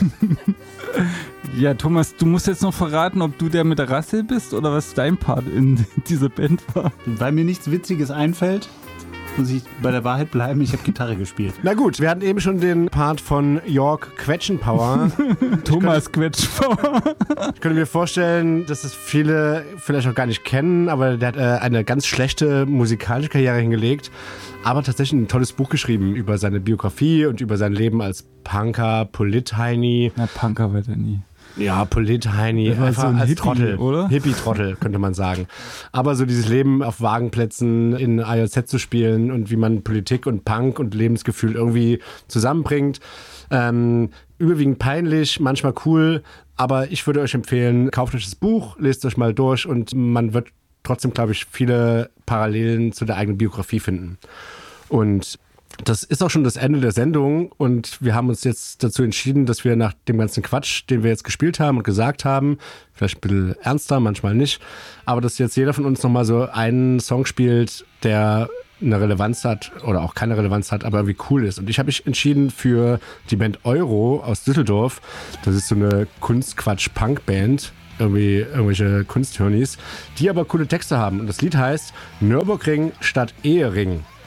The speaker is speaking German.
Ja, Thomas, du musst jetzt noch verraten, ob du der mit der Rassel bist oder was dein Part in dieser Band war. Weil mir nichts Witziges einfällt, muss ich bei der Wahrheit bleiben, ich habe Gitarre gespielt. Na gut, wir hatten eben schon den Part von York Quetschenpower. Thomas Quetschpower. Ich könnte mir vorstellen, dass es viele vielleicht auch gar nicht kennen, aber der hat eine ganz schlechte musikalische Karriere hingelegt, aber tatsächlich ein tolles Buch geschrieben über seine Biografie und über sein Leben als Punker, Polit-Heini. Na, Punker war der nie. Ja, Polit-Heini, einfach so ein als Hippie, Trottel, oder? Hippie-Trottel, könnte man sagen. Aber so dieses Leben auf Wagenplätzen in AJZ zu spielen und wie man Politik und Punk und Lebensgefühl irgendwie zusammenbringt. Überwiegend peinlich, manchmal cool, aber ich würde euch empfehlen, kauft euch das Buch, lest euch mal durch und man wird trotzdem, glaube ich, viele Parallelen zu der eigenen Biografie finden. Und das ist auch schon das Ende der Sendung und wir haben uns jetzt dazu entschieden, dass wir nach dem ganzen Quatsch, den wir jetzt gespielt haben und gesagt haben, vielleicht ein bisschen ernster, manchmal nicht, aber dass jetzt jeder von uns nochmal so einen Song spielt, der eine Relevanz hat oder auch keine Relevanz hat, aber irgendwie cool ist. Und ich habe mich entschieden für die Band Euro aus Düsseldorf. Das ist so eine Kunstquatsch-Punk-Band, irgendwelche Kunsthirnis, die aber coole Texte haben. Und das Lied heißt Nürburgring statt Ehering.